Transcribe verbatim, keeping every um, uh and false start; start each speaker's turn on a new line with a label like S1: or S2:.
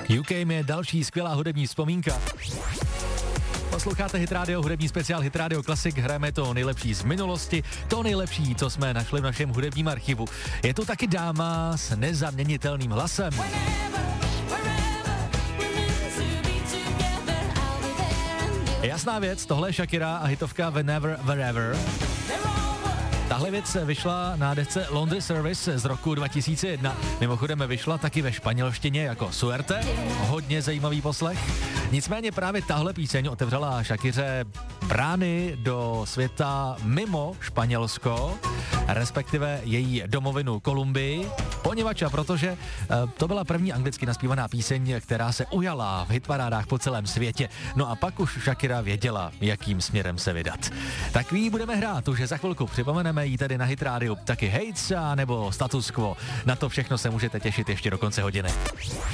S1: U K je další skvělá hudební vzpomínka. Posloucháte Hit Radio, hudební speciál Hit Radio Classic, hrajeme to nejlepší z minulosti, to nejlepší, co jsme našli v našem hudebním archivu. Je tu taky dáma s nezaměnitelným hlasem. Jasná věc, tohle je Shakira a hitovka Whenever, Wherever. Tahle věc vyšla na desce Laundry Service z roku dva tisíce jedna. Mimochodem vyšla taky ve španělštině jako Suerte, hodně zajímavý poslech. Nicméně právě tahle píseň otevřela Shakiře brány do světa mimo Španělsko, respektive její domovinu Kolumbii, poněvadž a protože to byla první anglicky naspívaná píseň, která se ujala v hitparádách po celém světě. No a pak už Shakira věděla, jakým směrem se vydat. Tak ví budeme hrát, už za chvilku připomeneme jí tady na Hit Radio, taky Hates a nebo Status Quo. Na to všechno se můžete těšit ještě do konce hodiny.